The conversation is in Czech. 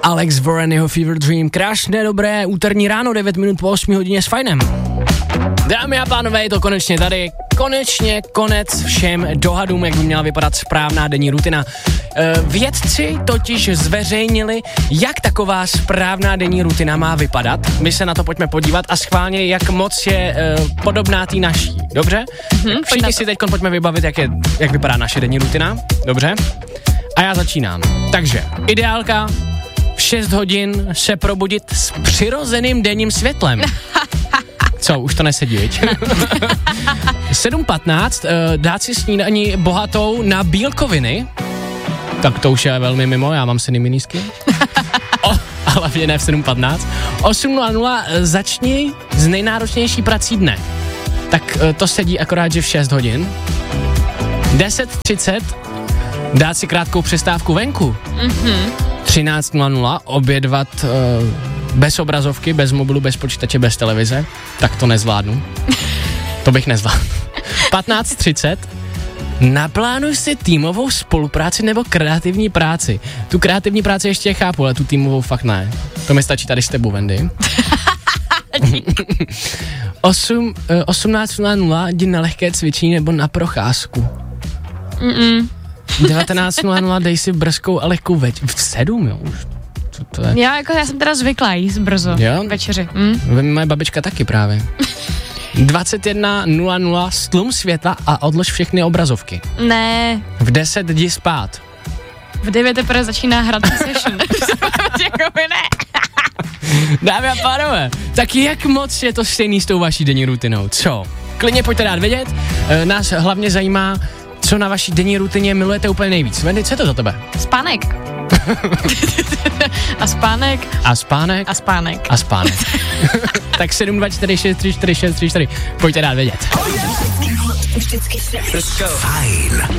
Alex Warren, jeho Fever Dream. Krásné, dobré úterní ráno, 9 minut po 8 hodině s Fajnem. Dámy a pánové, je to konečně tady. Konečně konec všem dohadům, jak by měla vypadat správná denní rutina. Vědci totiž zveřejnili, jak taková správná denní rutina má vypadat. My se na to pojďme podívat a schválně, jak moc je podobná té naší. Dobře? Všichni si teď pojďme vybavit, jak vypadá naše denní rutina. Dobře? A já začínám. Takže, ideálka, v 6 hodin se probudit s přirozeným denním světlem. Co, už to nesedí, viď? 7:15 dát si snídaní bohatou na bílkoviny. Tak to už je velmi mimo, já mám syny minízky. Ale hlavně ne v 7:15. 8:00 začni s nejnáročnější prací dne. Tak to sedí akorát, že v 6 hodin. 10:30 dát si krátkou přestávku venku. 13:00 obědvat bez obrazovky, bez mobilu, bez počítače, bez televize. Tak to nezvládnu. To bych nezvládl. 15:30 naplánuj si týmovou spolupráci nebo kreativní práci. Tu kreativní práci ještě chápu, ale tu týmovou fakt ne. To mi stačí tady s tebou, Wendy. 18:00 jdi na lehké cvičení nebo na procházku. 19:00 dej si brzkou a lehkou v 7, jo. To je? Já jsem teda zvyklá jíst brzo večeři. Moje babička taky právě. 21:00 stlum světla a odlož všechny obrazovky. Ne. V 10 jdi spát. V 9 teprve začíná hrát session. Jakoby ne. Dámy a pánové, tak jak moc je to stejný s tou vaší denní rutinou? Co? Klidně pojďte dát vědět. Nás hlavně zajímá, co na vaší denní rutině milujete úplně nejvíc. Wendy, co je to za tebe? Spánek. A spánek. A spánek. A spánek. A spánek. Tak 724634634. Pojďte dát vědět. Let's go. Fajn.